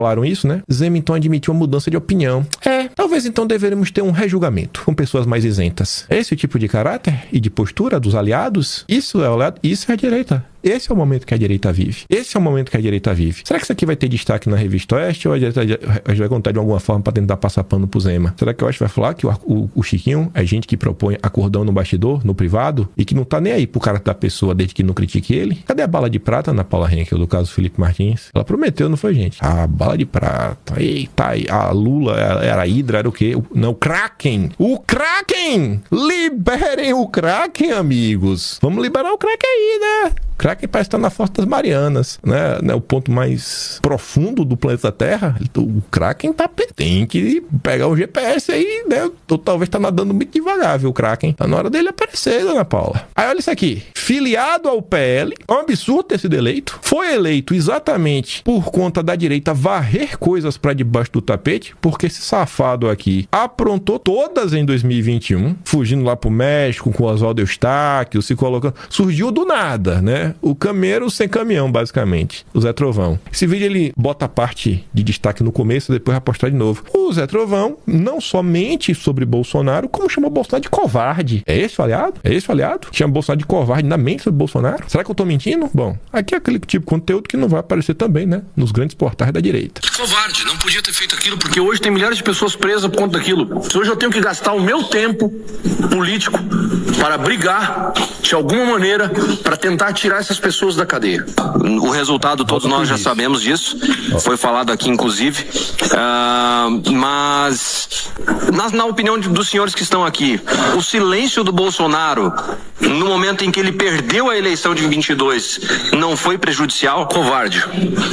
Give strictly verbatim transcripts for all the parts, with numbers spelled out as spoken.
falaram isso, né? Zema então admitiu uma mudança de opinião. É, talvez então deveremos ter um rejulgamento com pessoas mais isentas. Esse é o tipo de caráter e de postura dos aliados? Isso é o lado, isso é a direita. Esse é o momento que a direita vive. Esse é o momento que a direita vive. Será que isso aqui vai ter destaque na Revista Oeste ou a direita a gente vai contar de alguma forma para tentar passar pano pro Zema? Será que a Oeste vai falar que o, o, o Chiquinho é gente que propõe acordão no bastidor, no privado, e que não tá nem aí pro cara da pessoa desde que não critique ele? Cadê a bala de prata na Paula Henkel, do caso Felipe Martins? Ela prometeu, não foi, gente? Ah, bala de prata. Eita, a Lula era a Hidra, era o quê? Não, o Kraken! O Kraken! Liberem o Kraken, amigos! Vamos liberar o Kraken aí, né? O Kraken parece estar na Fossa das Marianas, né? O ponto mais profundo do planeta Terra. O Kraken tá, tem que pegar um G P S aí, né? Ou talvez tá nadando muito devagar, viu, o Kraken? Tá na hora dele aparecer, dona Paula. Aí olha isso aqui. Filiado ao P L, é um absurdo ter sido eleito. Foi eleito exatamente por conta da direita varrer coisas pra debaixo do tapete, porque esse safado aqui aprontou todas em dois mil e vinte e um, fugindo lá pro México com o Oswaldo Eustáquio, se colocando... Surgiu do nada, né? O cameiro sem caminhão, basicamente. O Zé Trovão. Esse vídeo ele bota a parte de destaque no começo e depois vai postar de novo. O Zé Trovão não só mente sobre Bolsonaro, como chamou Bolsonaro de covarde. É esse o aliado? É esse o aliado? Chama Bolsonaro de covarde na mente sobre Bolsonaro? Será que eu tô mentindo? Bom, aqui é aquele tipo de conteúdo que não vai aparecer também, né? Nos grandes portais da direita. Covarde, não podia ter feito aquilo porque hoje tem milhares de pessoas presas por conta daquilo. Se hoje eu tenho que gastar o meu tempo político para brigar de alguma maneira para tentar tirar essas pessoas da cadeia. O resultado todos nós já sabemos disso, foi falado aqui inclusive, uh, mas na, na opinião de, dos senhores que estão aqui, o silêncio do Bolsonaro no momento em que ele perdeu a eleição de vinte e dois não foi prejudicial? Covarde.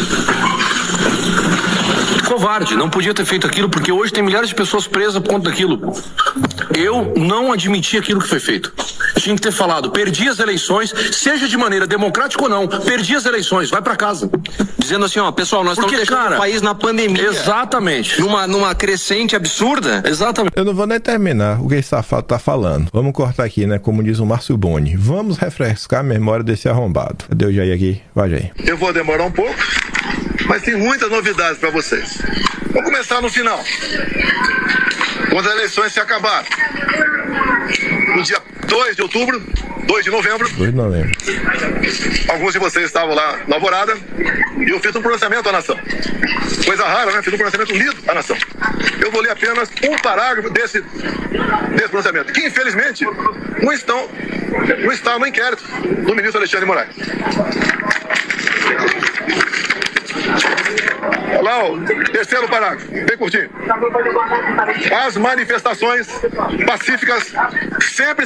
Covarde, não podia ter feito aquilo porque hoje tem milhares de pessoas presas por conta daquilo. Eu não admiti aquilo que foi feito. Tinha que ter falado, perdi as eleições, seja de maneira democrática ou não, perdi as eleições, vai pra casa. Dizendo assim, ó, pessoal, nós porque, estamos deixando cara, o país na pandemia. Exatamente. Numa, numa crescente absurda. Exatamente. Eu não vou nem terminar o que esse safado tá falando. Vamos cortar aqui, né, como diz o Márcio Boni. Vamos refrescar a memória desse arrombado. Cadê o Jair aqui? Vai, Jair. Eu vou demorar um pouco, mas tem muitas novidades pra vocês. Vou começar no final. Quando as eleições se acabarem. No dia dois de outubro, dois de novembro. dois de novembro. Alguns de vocês estavam lá na Alvorada e eu fiz um pronunciamento à nação. Coisa rara, né? Fiz um pronunciamento lido à nação. Eu vou ler apenas um parágrafo desse, desse pronunciamento, que infelizmente não, estão, não está no inquérito do ministro Alexandre de Moraes. Lá, ó, terceiro parágrafo, bem curtinho. As manifestações pacíficas sempre